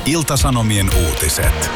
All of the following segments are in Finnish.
Ilta-Sanomien uutiset.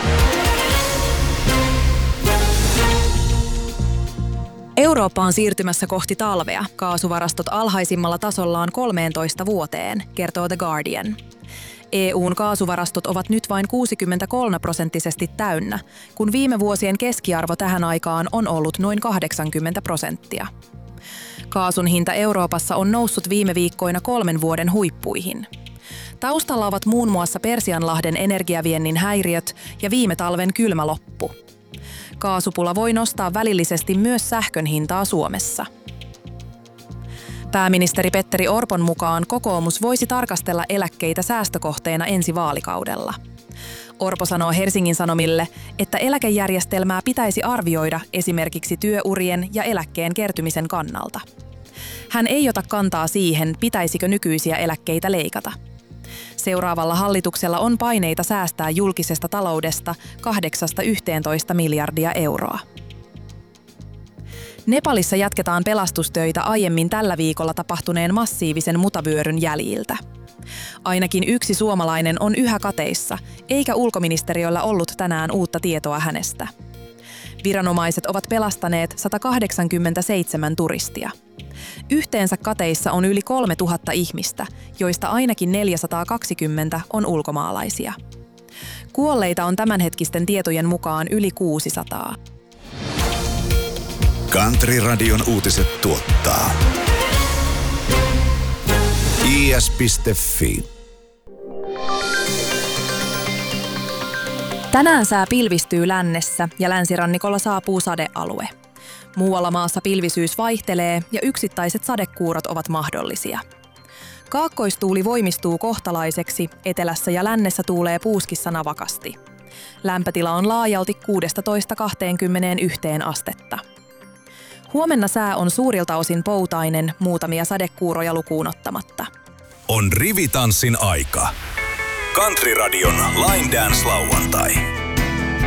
Eurooppa on siirtymässä kohti talvea. Kaasuvarastot alhaisimmalla tasollaan 13 vuoteen, kertoo The Guardian. EU:n kaasuvarastot ovat nyt vain 63% täynnä, kun viime vuosien keskiarvo tähän aikaan on ollut noin 80%. Kaasun hinta Euroopassa on noussut viime viikkoina 3 vuoden huippuihin. Taustalla ovat muun muassa Persianlahden energiaviennin häiriöt ja viime talven kylmä loppu. Kaasupula voi nostaa välillisesti myös sähkön hintaa Suomessa. Pääministeri Petteri Orpon mukaan kokoomus voisi tarkastella eläkkeitä säästökohteena ensi vaalikaudella. Orpo sanoo Helsingin Sanomille, että eläkejärjestelmää pitäisi arvioida esimerkiksi työurien ja eläkkeen kertymisen kannalta. Hän ei ota kantaa siihen, pitäisikö nykyisiä eläkkeitä leikata. Seuraavalla hallituksella on paineita säästää julkisesta taloudesta 8–11 miljardia euroa. Nepalissa jatketaan pelastustöitä aiemmin tällä viikolla tapahtuneen massiivisen mutavyöryn jäljiltä. Ainakin yksi suomalainen on yhä kateissa, eikä ulkoministeriöllä ollut tänään uutta tietoa hänestä. Viranomaiset ovat pelastaneet 187 turistia. Yhteensä kateissa on yli 3000 ihmistä, joista ainakin 420 on ulkomaalaisia. Kuolleita on tämänhetkisten tietojen mukaan yli 600. Country-radion uutiset tuottaa is.fi. Tänään sää pilvistyy lännessä ja länsirannikolla saapuu sadealue. Muualla maassa pilvisyys vaihtelee ja yksittäiset sadekuurot ovat mahdollisia. Kaakkoistuuli voimistuu kohtalaiseksi, etelässä ja lännessä tuulee puuskissa navakasti. Lämpötila on laajalti 16–21 astetta. Huomenna sää on suurilta osin poutainen, muutamia sadekuuroja lukuun ottamatta. On rivitanssin aika. Country-radion Line Dance -lauantai.